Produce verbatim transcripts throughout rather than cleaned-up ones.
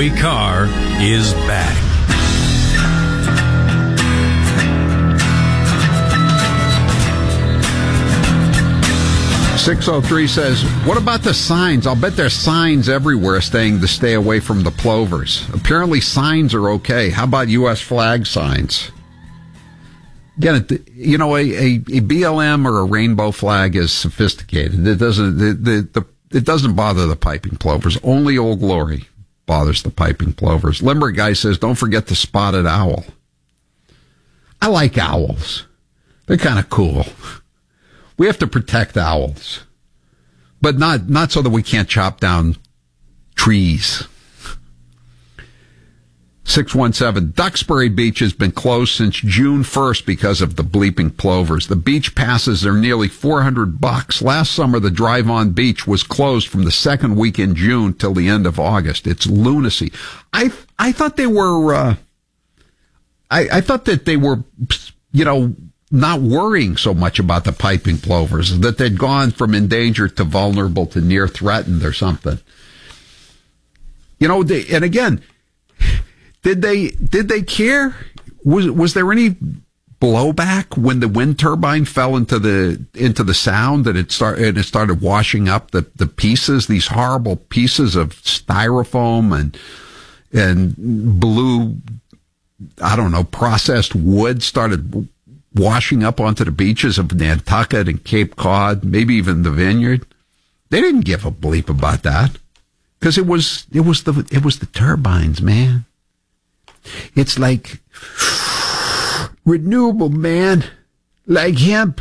Howie Carr is back. six oh three says, what about the signs? I'll bet there's signs everywhere saying to stay away from the plovers. Apparently signs are okay. How about U S flag signs? Again, you know, a, a, a B L M or a rainbow flag is sophisticated. It doesn't, the, the, the, it doesn't bother the piping plovers. Only Old Glory bothers the piping plovers. Limerick guy says, don't forget the spotted owl. I like owls. They're kind of cool. We have to protect owls, but not, not so that we can't chop down trees. six one seven, Duxbury Beach has been closed since June first because of the bleeping plovers. The beach passes are nearly four hundred bucks. Last summer, the drive-on beach was closed from the second week in June till the end of August. It's lunacy. I, I thought they were, uh, I, I thought that they were, you know, not worrying so much about the piping plovers, that they'd gone from endangered to vulnerable to near threatened or something. You know, they, and again, did they, did they care? Was, was there any blowback when the wind turbine fell into the, into the sound that it started, and it started washing up the, the pieces, these horrible pieces of styrofoam and, and blue, I don't know, processed wood started washing up onto the beaches of Nantucket and Cape Cod, maybe even the Vineyard? They didn't give a bleep about that because it was, it was the, it was the turbines, man. It's like renewable, man, like hemp.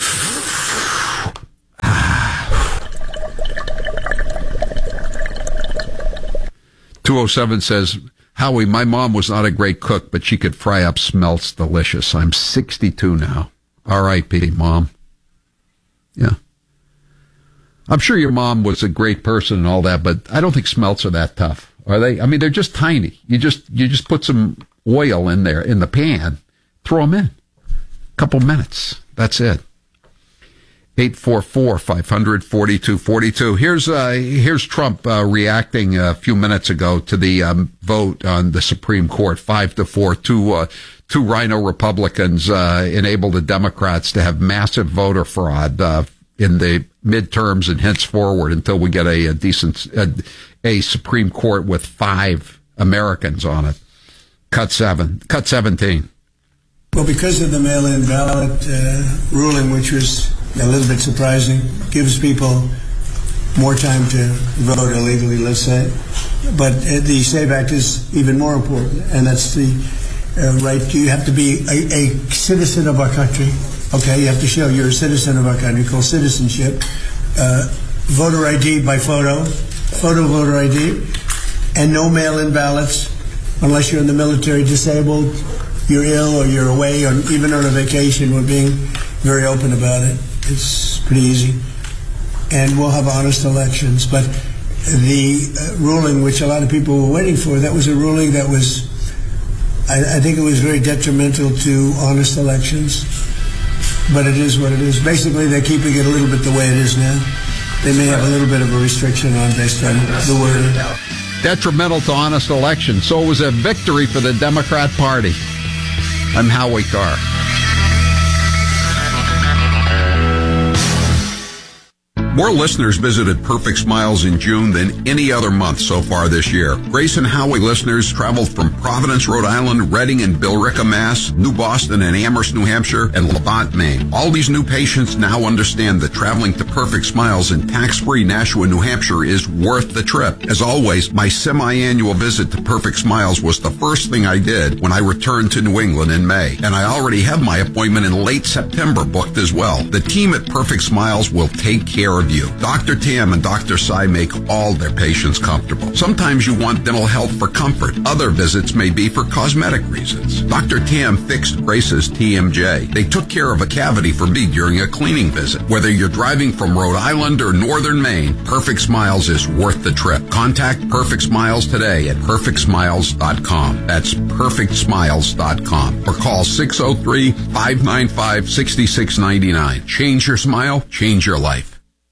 two oh seven says, Howie, my mom was not a great cook, but she could fry up smelts delicious. I'm sixty-two now. R I P, Mom. Yeah. I'm sure your mom was a great person and all that, but I don't think smelts are that tough. Are they? I mean, they're just tiny. You just, you just put some oil in there, in the pan, throw them in. A couple minutes. That's it. eight four four, five hundred, forty-two forty-two. Here's, uh, here's Trump, uh, reacting a few minutes ago to the, um, vote on the Supreme Court, five to four. Two, uh, two Rhino Republicans, uh, enabled the Democrats to have massive voter fraud, uh, in the midterms and henceforward until we get a, a decent, a, a Supreme Court with five Americans on it. Cut seven, cut seventeen. Well, because of the mail-in ballot, uh, ruling, which was a little bit surprising, gives people more time to vote illegally, let's say. But uh, the SAVE Act is even more important, and that's the uh, right. You have to be a, a citizen of our country. Okay, you have to show you're a citizen of our country, called citizenship. Uh, voter I D by photo, photo voter I D, and no mail-in ballots unless you're in the military, disabled, you're ill, or you're away, or even on a vacation. We're being very open about it. It's pretty easy. And we'll have honest elections. But the uh, ruling, which a lot of people were waiting for, that was a ruling that was, I, I think it was very detrimental to honest elections. But it is what it is. Basically, they're keeping it a little bit the way it is now. They may have a little bit of a restriction on based on the wording. Detrimental to honest elections. So it was a victory for the Democrat Party. I'm Howie Carr. More listeners visited Perfect Smiles in June than any other month so far this year. Grace and Howie listeners traveled from Providence, Rhode Island, Reading and Billerica, Mass., New Boston and Amherst, New Hampshire, and Levant, Maine. All these new patients now understand that traveling to Perfect Smiles in tax-free Nashua, New Hampshire is worth the trip. As always, my semi-annual visit to Perfect Smiles was the first thing I did when I returned to New England in May. And I already have my appointment in late September booked as well. The team at Perfect Smiles will take care of you. Doctor Tam and Doctor Sai make all their patients comfortable. Sometimes you want dental health for comfort. Other visits may be for cosmetic reasons. Doctor Tam fixed Grace's T M J. They took care of a cavity for me during a cleaning visit. Whether you're driving from Rhode Island or Northern Maine, Perfect Smiles is worth the trip. Contact Perfect Smiles today at perfect smiles dot com. That's perfect smiles dot com. Or call six oh three, five nine five, six six nine nine. Change your smile, change your life.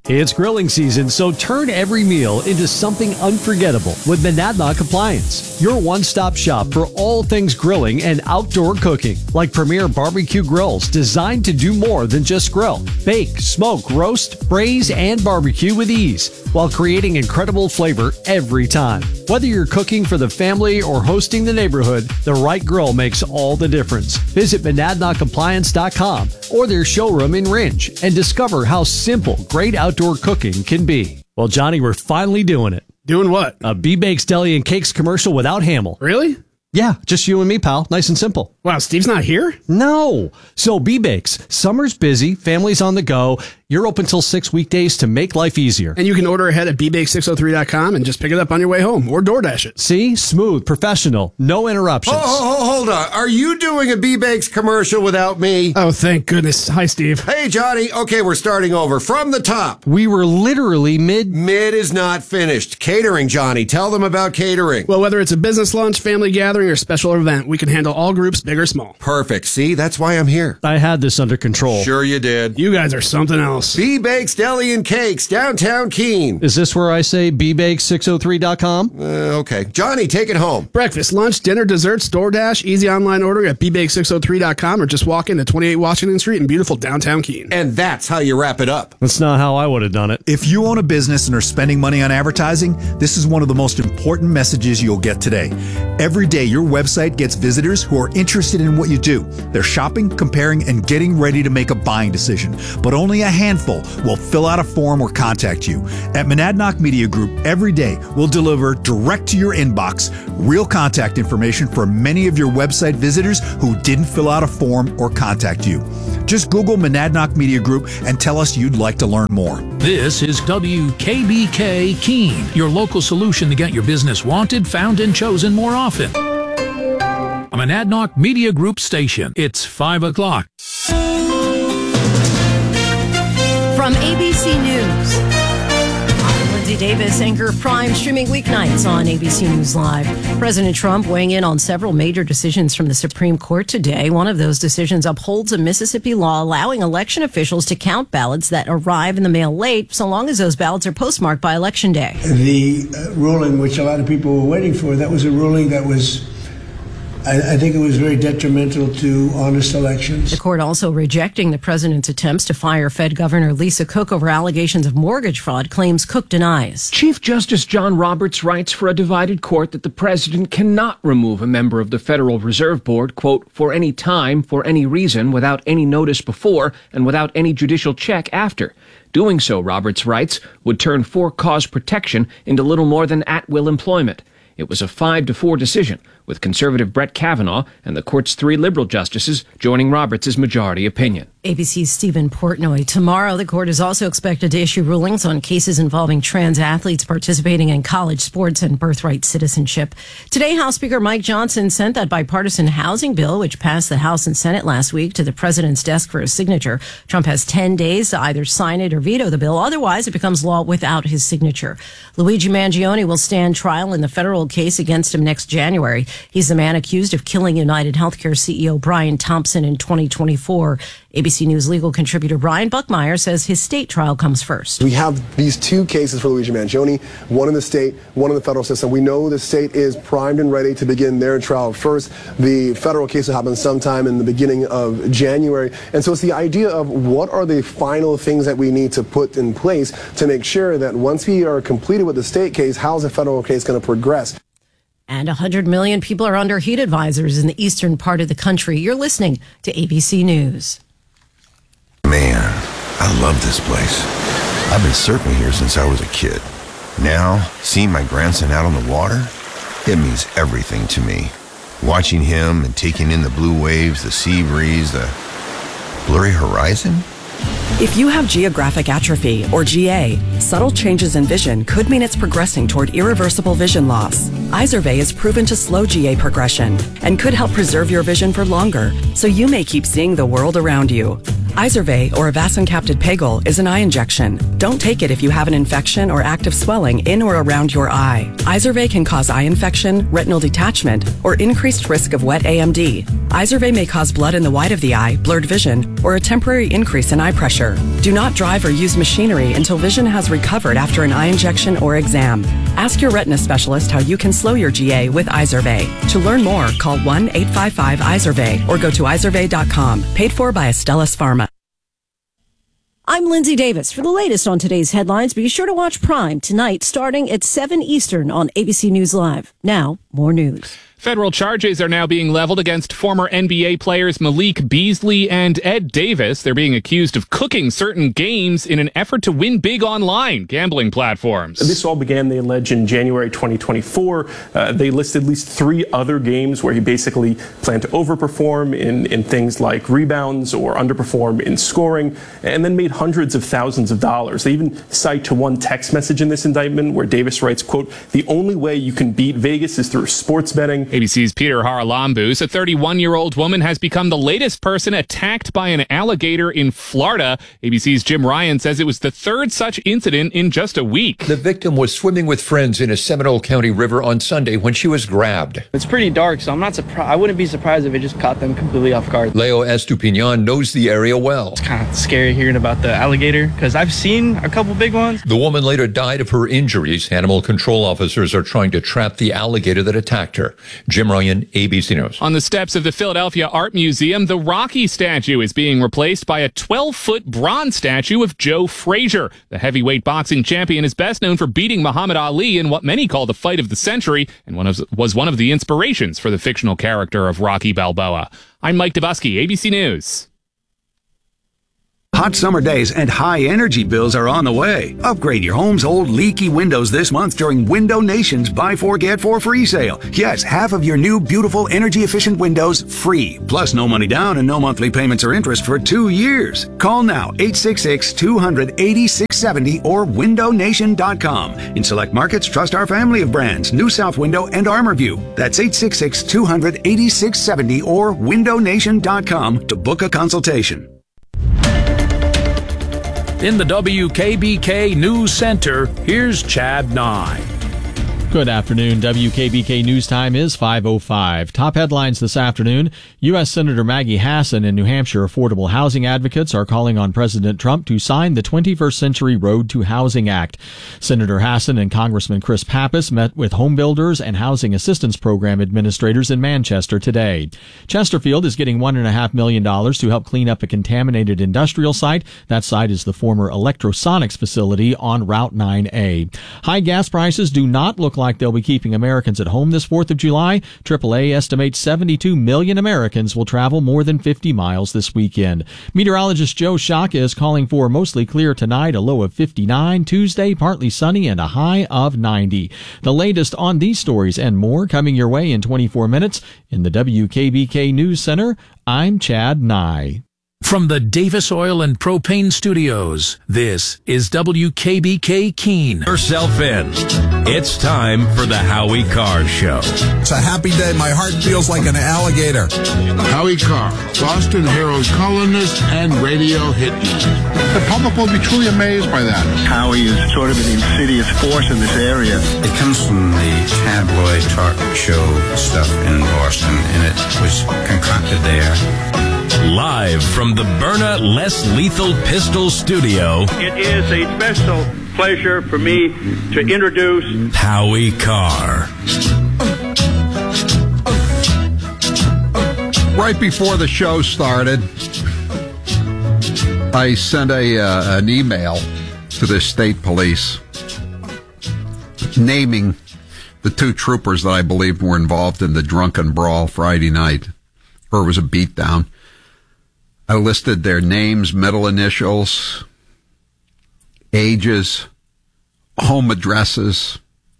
It's grilling season, so turn every meal into something unforgettable with Monadnock Appliance, your one-stop shop for all things grilling and outdoor cooking, like premier barbecue grills designed to do more than just grill. Bake, smoke, roast, braise, and barbecue with ease, while creating incredible flavor every time. Whether you're cooking for the family or hosting the neighborhood, the right grill makes all the difference. Visit Monadnock Appliance dot com or their showroom in Ringe and discover how simple, great outdoor cooking can be. Well, Johnny, we're finally doing it. Doing what? A B-Bakes Deli and Cakes commercial without Hamill. Really? Yeah, just you and me, pal. Nice and simple. Wow, Steve's not here? No. So B-Bakes. Summer's busy, family's on the go. You're open till six weekdays to make life easier. And you can order ahead at b bake six oh three dot com and just pick it up on your way home or DoorDash it. See? Smooth, professional, no interruptions. Oh, oh, oh, hold on. Are you doing a B-Bakes commercial without me? Oh, thank goodness. Hi, Steve. Hey, Johnny. Okay, we're starting over. From the top. We were literally mid... Mid is not finished. Catering, Johnny. Tell them about catering. Well, whether it's a business lunch, family gathering, or special event, we can handle all groups, big or small. Perfect. See, that's why I'm here. I had this under control. Sure you did. You guys are something else. B-Bakes Deli and Cakes, downtown Keene. Is this where I say b bake six oh three dot com? Uh, okay. Johnny, take it home. Breakfast, lunch, dinner, desserts, DoorDash, easy online ordering at b bake six oh three dot com or just walk into twenty-eight Washington Street in beautiful downtown Keene. And that's how you wrap it up. That's not how I would have done it. If you own a business and are spending money on advertising, this is one of the most important messages you'll get today. Every day, your website gets visitors who are interested in what you do. They're shopping, comparing, and getting ready to make a buying decision. But only a handful will fill out a form or contact you. At Monadnock Media Group, every day we'll deliver direct to your inbox real contact information for many of your website visitors who didn't fill out a form or contact you. Just Google Monadnock Media Group and tell us you'd like to learn more. This is W K B K Keene, your local solution to get your business wanted, found, and chosen more often. A Monadnock Media Group station. It's five o'clock. From A B C News, I'm Lindsay Davis, anchor Prime, streaming weeknights on A B C News Live. President Trump weighing in on several major decisions from the Supreme Court today. One of those decisions upholds a Mississippi law allowing election officials to count ballots that arrive in the mail late, so long as those ballots are postmarked by Election Day. The uh, ruling, which a lot of people were waiting for, that was a ruling that was, I, I think it was very detrimental to honest elections. The court also rejecting the president's attempts to fire Fed Governor Lisa Cook over allegations of mortgage fraud, claims Cook denies. Chief Justice John Roberts writes for a divided court that the president cannot remove a member of the Federal Reserve Board, quote, for any time, for any reason, without any notice before, and without any judicial check after. Doing so, Roberts writes, would turn for-cause protection into little more than at-will employment. It was a five to four decision, with conservative Brett Kavanaugh and the court's three liberal justices joining Roberts' majority opinion. A B C's Stephen Portnoy. Tomorrow, the court is also expected to issue rulings on cases involving trans athletes participating in college sports and birthright citizenship. Today, House Speaker Mike Johnson sent that bipartisan housing bill, which passed the House and Senate last week, to the president's desk for his signature. Trump has ten days to either sign it or veto the bill. Otherwise, it becomes law without his signature. Luigi Mangione will stand trial in the federal case against him next January. He's the man accused of killing United Healthcare C E O Brian Thompson in twenty twenty-four. A B C News legal contributor Brian Buckmeyer says his state trial comes first. We have these two cases for Luigi Mangione, one in the state, one in the federal system. We know the state is primed and ready to begin their trial first. The federal case will happen sometime in the beginning of January. And so it's the idea of what are the final things that we need to put in place to make sure that once we are completed with the state case, how's the federal case going to progress? And one hundred million people are under heat advisors in the eastern part of the country. You're listening to A B C News. Man, I love this place. I've been surfing here since I was a kid. Now, seeing my grandson out on the water, it means everything to me. Watching him and taking in the blue waves, the sea breeze, the blurry horizon. If you have geographic atrophy, or G A, subtle changes in vision could mean it's progressing toward irreversible vision loss. Izervay is proven to slow G A progression and could help preserve your vision for longer, so you may keep seeing the world around you. Izervay, or avacincaptad pegol, is an eye injection. Don't take it if you have an infection or active swelling in or around your eye. Izervay can cause eye infection, retinal detachment, or increased risk of wet A M D. Izervay may cause blood in the white of the eye, blurred vision, or a temporary increase in eye pressure. Do not drive or use machinery until vision has recovered after an eye injection or exam. Ask your retina specialist how you can slow your G A with Izervay. To learn more, call one eight five five Izervay or go to izervay dot com. Paid for by Astellas Pharma. I'm Lindsay Davis. For the latest on today's headlines, be sure to watch Prime tonight starting at seven Eastern on A B C News Live. Now, more news. Federal charges are now being leveled against former N B A players Malik Beasley and Ed Davis. They're being accused of cooking certain games in an effort to win big online gambling platforms. This all began, they allege, in January twenty twenty-four. Uh, they listed at least three other games where he basically planned to overperform in, in things like rebounds or underperform in scoring, and then made hundreds of thousands of dollars. They even cite to one text message in this indictment where Davis writes, quote, "The only way you can beat Vegas is through sports betting." A B C's Peter Haralambous, a thirty-one-year-old woman, has become the latest person attacked by an alligator in Florida. A B C's Jim Ryan says it was the third such incident in just a week. The victim was swimming with friends in a Seminole County river on Sunday when she was grabbed. It's pretty dark, so I'm not surprised. I wouldn't be surprised if it just caught them completely off guard. Leo Estupiñan knows the area well. It's kind of scary hearing about the alligator because I've seen a couple big ones. The woman later died of her injuries. Animal control officers are trying to trap the alligator that attacked her. Jim Ryan, A B C News. On the steps of the Philadelphia Art Museum, the Rocky statue is being replaced by a twelve-foot bronze statue of Joe Frazier. The heavyweight boxing champion is best known for beating Muhammad Ali in what many call the fight of the century, and one of, was one of the inspirations for the fictional character of Rocky Balboa. I'm Mike Dubusky, A B C News. Hot summer days and high energy bills are on the way. Upgrade your home's old leaky windows this month during Window Nation's Buy Four Get Four free sale. Yes, half of your new beautiful energy efficient windows free. Plus no money down and no monthly payments or interest for two years. Call now eight six six, two hundred, eighty-six seventy or window nation dot com. In select markets, trust our family of brands, New South Window and ArmorView. That's eight six six, two hundred, eighty-six seventy or window nation dot com to book a consultation. In the W K B K News Center, here's Chad Nye. Good afternoon. W K B K News Time is five oh five. Top headlines this afternoon. U S. Senator Maggie Hassan and New Hampshire affordable housing advocates are calling on President Trump to sign the twenty-first Century Road to Housing Act. Senator Hassan and Congressman Chris Pappas met with home builders and housing assistance program administrators in Manchester today. Chesterfield is getting one point five million dollars to help clean up a contaminated industrial site. That site is the former Electrosonics facility on Route nine A. High gas prices do not look like like they'll be keeping Americans at home this fourth of July. triple A estimates seventy-two million Americans will travel more than fifty miles this weekend. Meteorologist Joe Shaka is calling for mostly clear tonight, a low of fifty-nine. Tuesday, partly sunny and a high of ninety. The latest on these stories and more coming your way in twenty-four minutes. In the W K B K News Center, I'm Chad Nye. From the Davis Oil and Propane Studios, this is W K B K Keene. Yourself in. It's time for the Howie Carr Show. It's a happy day. My heart feels like an alligator. Howie Carr, Boston Herald columnist and radio hit. The public will be truly amazed by that. Howie is sort of an insidious force in this area. It comes from the tabloid talk show stuff in Boston, and it was concocted there. Live from the Byrna Less Lethal Pistol Studio, it is a special pleasure for me to introduce Howie Carr. Right before the show started, I sent a uh, an email to the state police naming the two troopers that I believed were involved in the drunken brawl Friday night, or it was a beatdown. I listed their names, middle initials, ages, home addresses,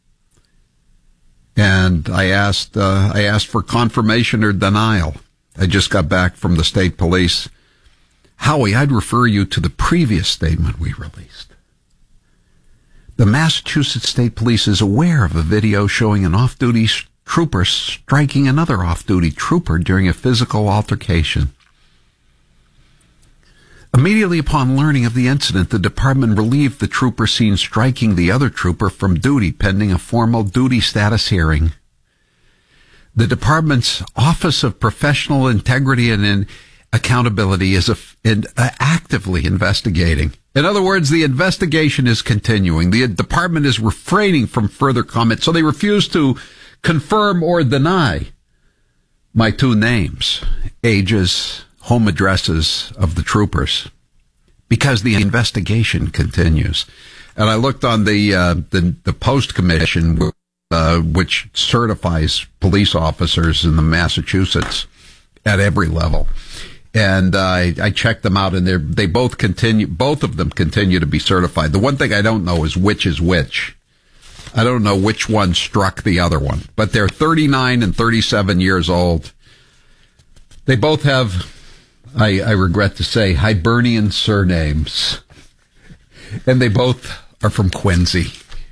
and I asked uh, I asked for confirmation or denial. I just got back from the state police. Howie, I'd refer you to the previous statement we released. The Massachusetts State Police is aware of a video showing an off-duty trooper striking another off-duty trooper during a physical altercation. Immediately upon learning of the incident, the department relieved the trooper seen striking the other trooper from duty pending a formal duty status hearing. The department's Office of Professional Integrity and in Accountability is a, in, uh, actively investigating. In other words, the investigation is continuing. The department is refraining from further comment, so they refuse to confirm or deny my two names, ages, home addresses of the troopers, because the investigation continues. And I looked on the uh, the, the Post Commission, uh, which certifies police officers in the Massachusetts at every level, and uh, I, I checked them out, and they they both continue. Both of them continue to be certified. The one thing I don't know is which is which. I don't know which one struck the other one, but they're thirty-nine and thirty-seven years old. They both have, I, I regret to say, Hibernian surnames, and they both are from Quincy.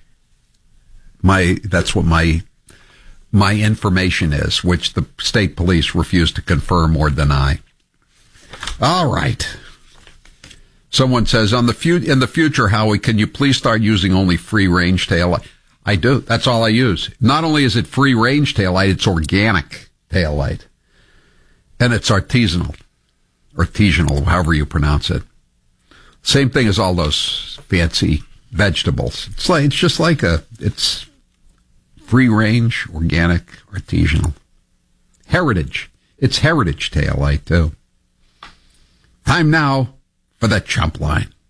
My that's what my my information is, which the state police refuse to confirm or deny. All right. Someone says, on the fu- in the future, Howie, can you please start using only free-range taillight? I do. That's all I use. Not only is it free-range taillight, it's organic taillight. And it's artisanal. Artisanal, however you pronounce it. Same thing as all those fancy vegetables. It's like, it's just like a, it's free-range, organic, artisanal. Heritage. It's heritage taillight, too. Time now for the chump line.